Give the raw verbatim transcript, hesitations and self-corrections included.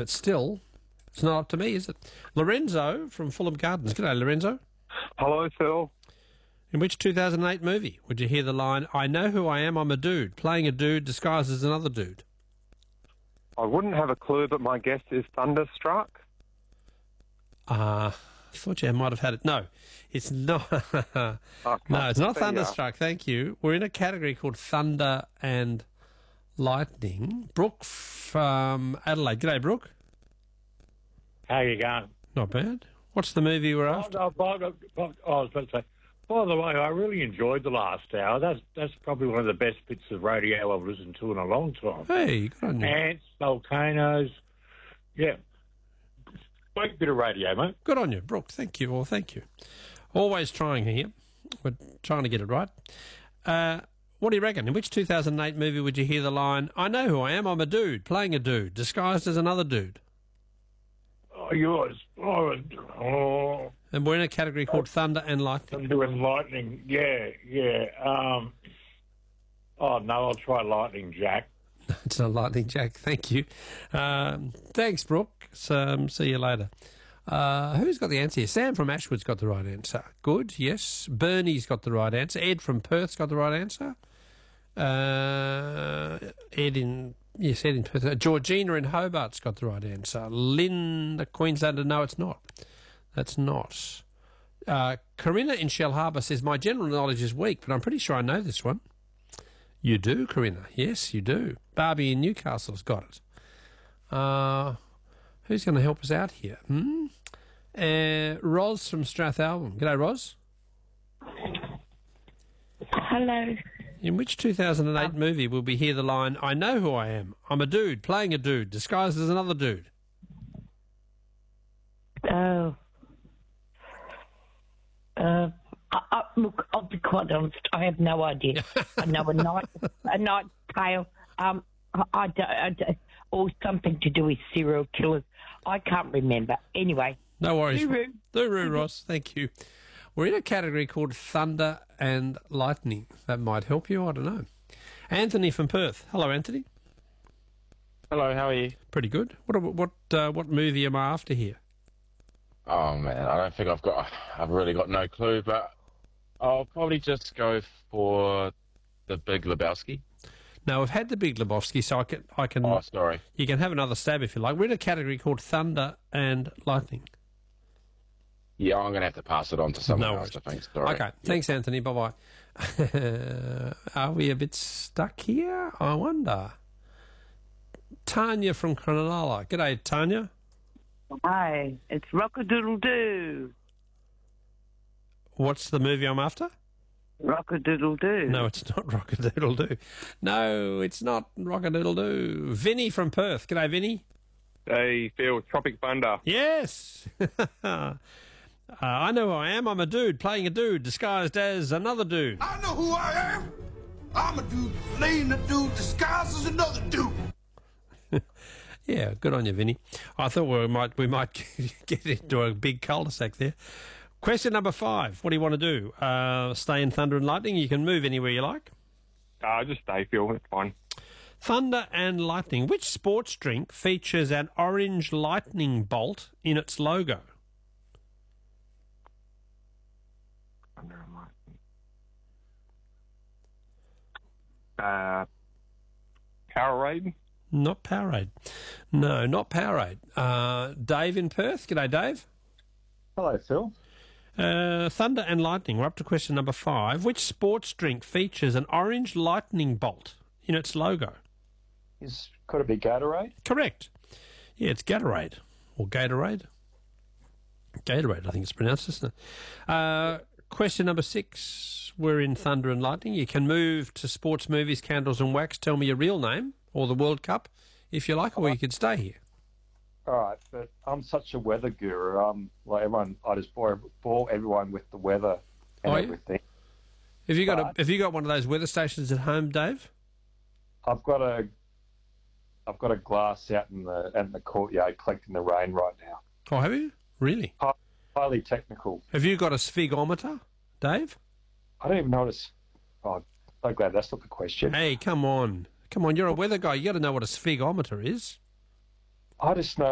but still, it's not up to me, is it? Lorenzo from Fulham Gardens. G'day, Lorenzo. Hello, Phil. In which two thousand eight movie would you hear the line, I know who I am, I'm a dude, playing a dude disguised as another dude? I wouldn't have a clue, but my guess is Thunderstruck. Uh, I thought you might have had it. No, it's not. Oh, no, it's not there you are. Thunderstruck, thank you. We're in a category called Thunder and Lightning. Brooke from Adelaide. G'day, Brooke. How you going? Not bad. What's the movie we're Oh, after? no, by the- by- I was about to say, by the way, I really enjoyed the last hour. That's that's probably one of the best bits of radio I've listened to in a long time. Hey, good on you. Ants, volcanoes, yeah. Great bit of radio, mate. Good on you, Brooke. Thank you. Well, thank you. Always trying here. We're trying to get it right. Uh, what do you reckon? In which two thousand eight movie would you hear the line, I know who I am, I'm a dude, playing a dude, disguised as another dude? Oh, yours. Oh, oh And we're in a category called Thunder and Lightning. thunder and lightning. Yeah, yeah. Um, oh, no, I'll try Lightning Jack. It's not Lightning Jack. Thank you. Um, thanks, Brooke. So, um, see you later. Uh, who's got the answer here? Sam from Ashwood's got the right answer. Good, yes. Bernie's got the right answer. Ed from Perth's got the right answer. Uh, Ed in... Yes, Ed in Perth. Uh, Georgina in Hobart's got the right answer. Lynn, the Queenslander, no, it's not. That's not. Uh, Corinna in Shell Harbour says, my general knowledge is weak, but I'm pretty sure I know this one. You do, Corinna. Yes, you do. Barbie in Newcastle's got it. Uh, who's going to help us out here? Hmm? Uh, Roz from Strathalbyn. G'day, Roz. Hello. In which two thousand eight movie will we hear the line, I know who I am, I'm a dude, playing a dude, disguised as another dude? Oh. Uh, I, I, look, I'll be quite honest. I have no idea. I know a night, a night tale. Um, I, I, don't, I don't, or something to do with serial killers. I can't remember. Anyway. No worries. Hooroo. Hooroo, Ross. Thank you. We're in a category called Thunder and Lightning. That might help you. I don't know. Anthony from Perth. Hello, Anthony. Hello, how are you? Pretty good. What what uh, what movie am I after here? Oh man, I don't think I've got. I've really got no clue, but I'll probably just go for the Big Lebowski. No, we've had the Big Lebowski, so I can I can. Oh, sorry. You can have another stab if you like. We're in a category called Thunder and Lightning. Yeah, I'm going to have to pass it on to someone No else, worries. I think. Sorry. Okay, thanks, Anthony. Bye-bye. Are we a bit stuck here? I wonder. Tanya from Cronulla. G'day, Tanya. Hi, it's Rock-a-doodle-doo. What's the movie I'm after? Rock-a-doodle-doo. No, it's not Rock-a-Doodle-Doo. No, it's not Rock-a-Doodle-Doo. Vinny from Perth. G'day, Vinny. Hey, Phil, Tropic Thunder. Yes. uh, I know who I am. I'm a dude playing a dude disguised as another dude. I know who I am. I'm a dude playing a dude disguised as another dude. Yeah, good on you, Vinny. I thought we might we might get into a big cul-de-sac there. Question number five. What do you want to do? Uh, stay in Thunder and Lightning? You can move anywhere you like. Uh, just stay, Phil. It's fine. Thunder and Lightning. Which sports drink features an orange lightning bolt in its logo? Thunder and Lightning. Uh, Powerade? Not Powerade. No, not Powerade. Uh, Dave in Perth. G'day, Dave. Hello, Phil. Uh, Thunder and Lightning. We're up to question number five. Which sports drink features an orange lightning bolt in its logo? Is could it be Gatorade? Correct. Yeah, it's Gatorade. Or Gatorade. Gatorade, I think it's pronounced, isn't it? Uh, question number six. We're in Thunder and Lightning. You can move to sports, movies, candles and wax. Tell me your real name or the World Cup if you like, or you could stay here. All right, but I'm such a weather guru. Um, like everyone, I just bore, bore everyone with the weather and Oh, yeah? everything. Have you got a, But- have you got one of those weather stations at home, Dave? I've got a, I've got a glass out in the out in the courtyard collecting the rain right now. Oh, have you? Really? Hi- Highly technical. Have you got a sphigometer, Dave? I don't even notice. Oh, I'm so glad that's not the question. Hey, come on. Come on, you're a weather guy. You got to know what a sphigometer is. I just know